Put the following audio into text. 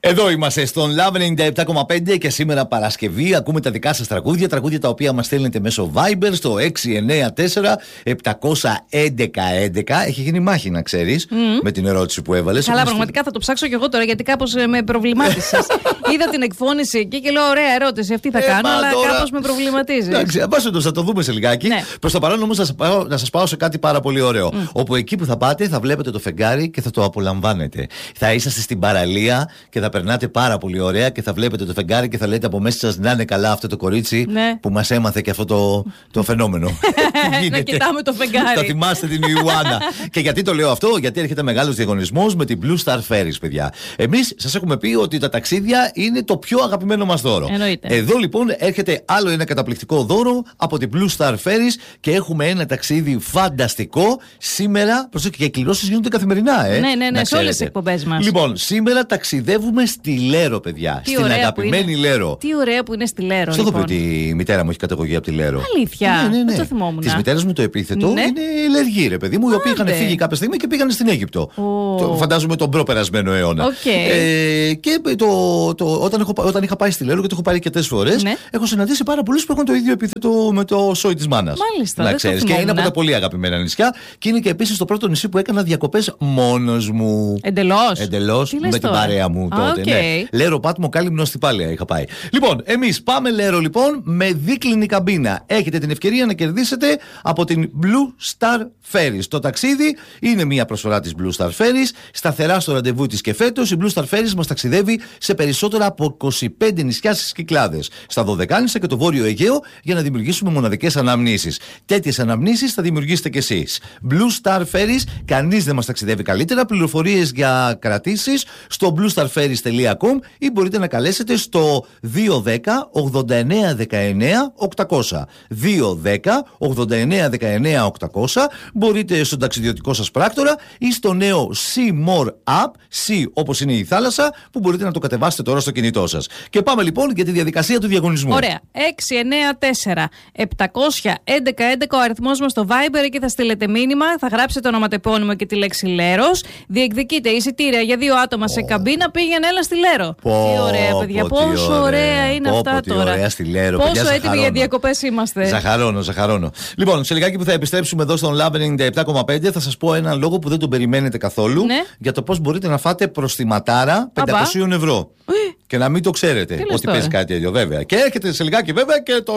Εδώ είμαστε στον Love 97,5 και σήμερα Παρασκευή. Ακούμε τα δικά σας τραγούδια. Τραγούδια τα οποία μας στέλνετε μέσω Viber στο 694-711-11. Έχει γίνει μάχη, να ξέρεις, με την ερώτηση που έβαλες. Καλά, πραγματικά θα το ψάξω κι εγώ τώρα, γιατί κάπως με προβλημάτισες. Είδα την εκφώνηση εκεί και λέω: ωραία ερώτηση, αυτή θα κάνω, αλλά τώρα... κάπως με προβληματίζει. Εντάξει, απάσχετος, θα το δούμε σε λιγάκι. Ναι. Προς το παρόν όμως να σας πάω σε κάτι πάρα πολύ ωραίο. Όπου εκεί που θα πάτε θα βλέπετε το φεγγάρι και θα το απολαμβάνετε. Θα είσαστε στην παραλία και θα περνάτε πάρα πολύ ωραία και θα βλέπετε το φεγγάρι και θα λέτε από μέσα σας να είναι καλά αυτό το κορίτσι που μας έμαθε και αυτό το φαινόμενο. Να κοιτάμε το φεγγάρι. Θα θυμάστε την Ιουάννα. Και γιατί το λέω αυτό? Γιατί έρχεται μεγάλος διαγωνισμός με την Blue Star Ferries, παιδιά. Εμείς σας έχουμε πει ότι τα ταξίδια είναι το πιο αγαπημένο μας δώρο. Εννοείται. Εδώ λοιπόν έρχεται άλλο ένα καταπληκτικό δώρο από την Blue Star Ferries και έχουμε ένα ταξίδι φανταστικό σήμερα. Προσέξτε, και οι εκκληρώσεις γίνονται καθημερινά, Ναι, σε όλες τις εκπομπές μας. Λοιπόν, σήμερα ταξιδεύουμε στη Λέρο, παιδιά. Τι στην αγαπημένη Λέρο. Τι ωραία που είναι στη Λέρο. Στο έχω πει ότι η μητέρα μου έχει καταγωγή από τη Λέρο. Αλήθεια. Ναι. Δεν το θυμόμουν. Τη μητέρα μου το επίθετο είναι Λεργοί, ρε παιδί μου, οι οποίοι είχαν φύγει κάποια στιγμή και πήγαν στην Αίγυπτο. Φαντάζομαι τον προπερασμένο αιώνα. Και όταν είχα πάει στη Λέρο, και το έχω πάρει και 4 φορές, έχω συναντήσει πάρα πολλούς που έχουν το ίδιο επίθετο με το σόι της μάνας. Μάλιστα. Να ξέρεις. Και είναι από τα πολύ αγαπημένα νησιά. Και είναι και επίσης το πρώτο νησί που έκανα διακοπές μόνος μου. Εντελώς. Με την παρέα μου τότε. Ναι. Λέρο, Πάτμο, Κάλυμνο, Αστυπάλαια είχα πάει. Λοιπόν, εμείς πάμε Λέρο λοιπόν με δίκλινη καμπίνα. Έχετε την ευκαιρία να κερδίσετε από την Blue Star Ferries. Το ταξίδι είναι μια προσφορά της Blue Star Ferries. Σταθερά στο ραντεβού της και φέτος η Blue Star Ferries μας ταξιδεύει σε περισσότερα από 25 νησιά στις Κυκλάδες, στα Δωδεκάνησα και το Βόρειο Αιγαίο, για να δημιουργήσουμε μοναδικές αναμνήσεις. Τέτοιες αναμνήσεις θα δημιουργήσετε κι εσείς. Blue Star Ferries, κανείς δεν μας ταξιδεύει καλύτερα. Πληροφορίες για κρατήσεις στο bluestarferries.com ή μπορείτε να καλέσετε στο 210 89 19 800. 210 89 19 800. Μπορείτε στον ταξιδιωτικό σας πράκτορα ή στο νέο See More App, See όπως είναι η θάλασσα, που μπορείτε να το κατεβάσετε τώρα στο κινητό σας. Και πάμε λοιπόν για τη διαδικασία του διαγωνισμού. Ωραία. 694-711-11 ο αριθμός μας στο Viber, εκεί θα στείλετε μήνυμα, θα γράψετε το ονοματεπώνυμο και τη λέξη Λέρος. Διεκδικείτε εισιτήρια για 2 άτομα σε καμπίνα, πήγαινε έλα στη Λέρο. Τι ωραία, παιδιά. Πόσο ωραία είναι αυτά τώρα. Ωραία στη Λέρο, πόσο παιδιά, έτοιμοι για διακοπές είμαστε. Ζαχαρώνω. Λοιπόν, σε λιγάκι που θα επιστρέψουμε εδώ στον Love 97,5 θα σας πω έναν λόγο που δεν τον περιμένετε καθόλου, για το πώς μπορείτε να φάτε προστιματάρα 500 ευρώ. Και να μην το ξέρετε ότι παίζει κάτι τέτοιο, βέβαια. Και έρχεται σε λιγάκι βέβαια και το